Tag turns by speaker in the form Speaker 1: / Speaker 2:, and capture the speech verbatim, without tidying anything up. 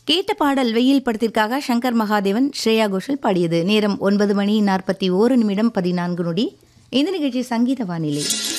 Speaker 1: கேட்ட பாடல் வெயில் படத்திற்காக சங்கர் மகாதேவன் ஸ்ரேயா கோஷல் பாடியது. நேரம் ஒன்பது மணி நாற்பத்தி ஓரு நிமிடம் பதினான்கு நொடி. இந்த நிகழ்ச்சி சங்கீத வானிலை.